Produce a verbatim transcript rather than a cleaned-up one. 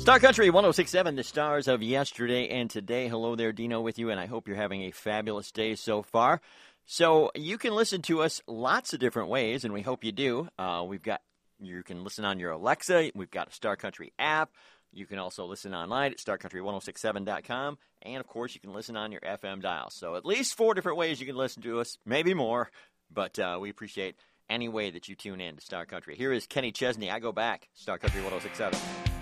Star Country one oh six point seven, the stars of yesterday and today. Hello there, Dino with you, and I hope you're having a fabulous day so far. So you can listen to us lots of different ways, and we hope you do. Uh, we've got you can listen on your Alexa. We've got a Star Country app. You can also listen online at star country ten sixty-seven dot com, and of course, you can listen on your F M dial. So at least four different ways you can listen to us, maybe more, but uh, we appreciate any way that you tune in to Star Country. Here is Kenny Chesney. I Go Back, Star Country ten sixty-seven.